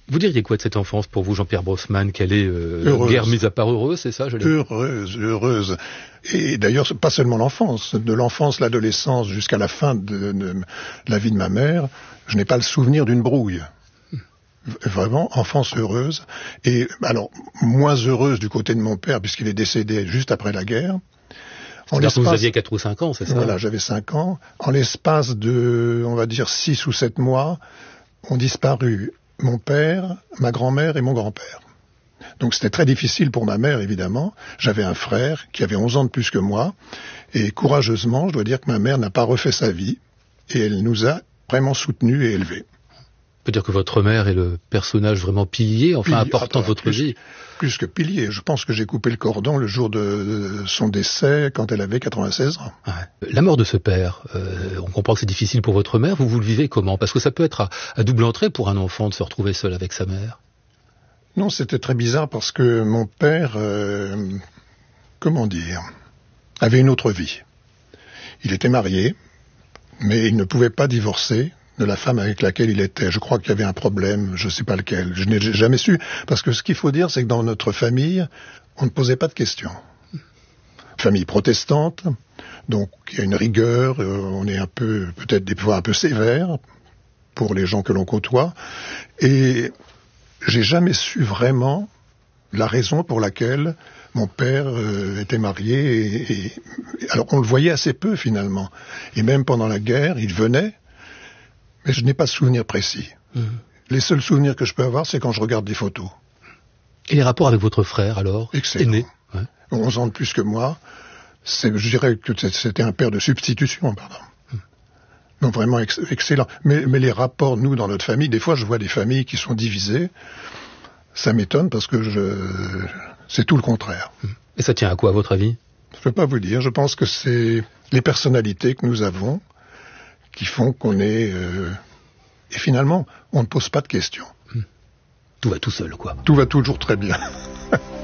Vous diriez quoi de cette enfance pour vous, Jean-Pierre Brossman? Qu'elle est, guerre mise à part, heureuse, c'est ça? Heureuse. Et d'ailleurs, c'est pas seulement l'enfance. De l'enfance, l'adolescence, jusqu'à la fin de la vie de ma mère, je n'ai pas le souvenir d'une brouille. Vraiment, enfance heureuse. Et alors, moins heureuse du côté de mon père, puisqu'il est décédé juste après la guerre. C'est-à-dire que vous aviez 4 ou 5 ans, c'est ça? Voilà, j'avais 5 ans. En l'espace de, on va dire, 6 ou 7 mois, ont disparu mon père, ma grand-mère et mon grand-père. Donc c'était très difficile pour ma mère, évidemment. J'avais un frère qui avait 11 ans de plus que moi. Et courageusement, je dois dire que ma mère n'a pas refait sa vie. Et elle nous a vraiment soutenus et élevés. On peut dire que votre mère est le personnage vraiment pilier, important de votre vie. Plus que pilier. Je pense que j'ai coupé le cordon le jour de son décès, quand elle avait 96 ans. Ouais. La mort de ce père, on comprend que c'est difficile pour votre mère. Vous le vivez comment? Parce que ça peut être à double entrée pour un enfant de se retrouver seul avec sa mère. Non, c'était très bizarre parce que mon père, avait une autre vie. Il était marié, mais il ne pouvait pas divorcer de la femme avec laquelle il était. Je crois qu'il y avait un problème, je ne sais pas lequel. Je n'ai jamais su, parce que ce qu'il faut dire, c'est que dans notre famille, on ne posait pas de questions. Famille protestante, donc il y a une rigueur, on est peut-être des fois un peu sévère pour les gens que l'on côtoie, et j'ai jamais su vraiment la raison pour laquelle mon père était marié, alors on le voyait assez peu finalement. Et même pendant la guerre, il venait, mais je n'ai pas de souvenir précis. Les seuls souvenirs que je peux avoir, c'est quand je regarde des photos. Et les rapports avec votre frère, alors? Excellent. Aîné, 11 ans de plus que moi. Je dirais que c'était un père de substitution, pardon. Donc vraiment excellent. Mais les rapports, nous, dans notre famille, des fois, je vois des familles qui sont divisées. Ça m'étonne parce que c'est tout le contraire. Et ça tient à quoi, à votre avis? Je ne peux pas vous dire. Je pense que c'est les personnalités que nous avons qui font qu'on est... Et finalement, on ne pose pas de questions. Tout va tout seul, quoi. Tout va toujours très bien.